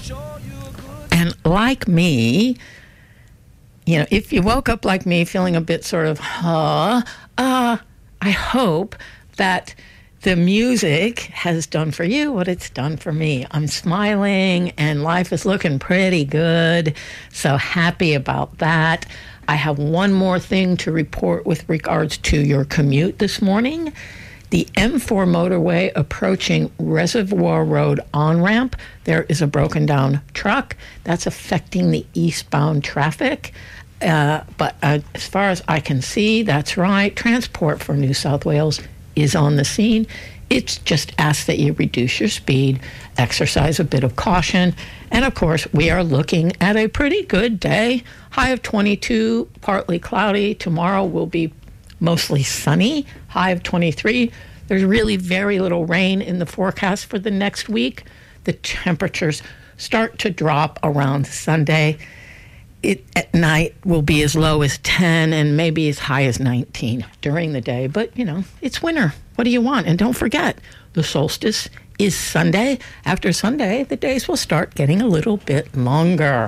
And like me, if you woke up like me feeling a bit sort of, I hope that the music has done for you what it's done for me. I'm smiling and life is looking pretty good. So happy about that. I have one more thing to report with regards to your commute this morning. The M4 motorway approaching Reservoir Road on-ramp, there is a broken down truck that's affecting the eastbound traffic. But as far as I can see, that's right. Transport for New South Wales is on the scene. It's just asked that you reduce your speed, exercise a bit of caution. And of course, we are looking at a pretty good day. High of 22, partly cloudy. Tomorrow will be mostly sunny, high of 23. There's really very little rain in the forecast for the next week. The temperatures start to drop around Sunday. It at night will be as low as 10 and maybe as high as 19 during the day. But, it's winter. What do you want? And don't forget, the solstice is Sunday. After Sunday, the days will start getting a little bit longer.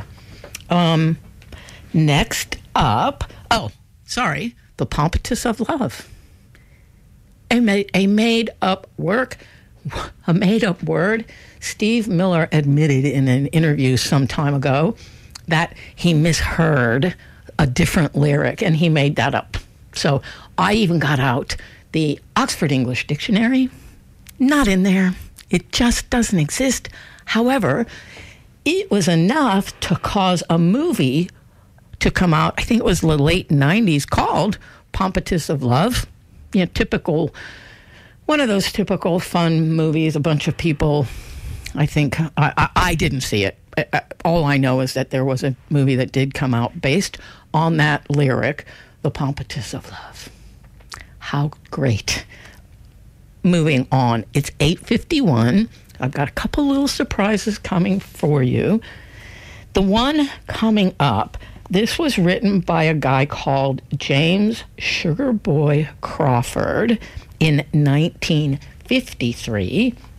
Next up, the Pompatus of Love. A made-up word. Steve Miller admitted in an interview some time ago that he misheard a different lyric, and he made that up. So I even got out the Oxford English Dictionary. Not in there. It just doesn't exist. However, it was enough to cause a movie to come out, I think it was the late 90s, called Pompatus of Love. One of those typical fun movies, a bunch of people, I think, I didn't see it. All I know is that there was a movie that did come out based on that lyric, The Pompatus of Love. How great. Moving on. It's 8:51. I've got a couple little surprises coming for you. The one coming up, this was written by a guy called James Sugarboy Crawford in 1953.